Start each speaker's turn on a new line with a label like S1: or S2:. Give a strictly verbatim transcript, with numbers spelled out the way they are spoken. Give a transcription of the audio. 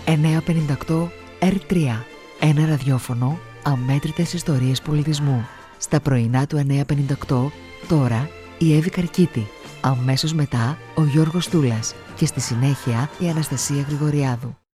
S1: εννιακόσια πενήντα οκτώ αρ τρία. Ένα ραδιόφωνο, αμέτρητες ιστορίες πολιτισμού. Στα πρωινά του εννιακόσια πενήντα οκτώ, τώρα η Εύη Καρκίτη. Αμέσως μετά ο Γιώργος Τούλας και στη συνέχεια η Αναστασία Γρηγοριάδου.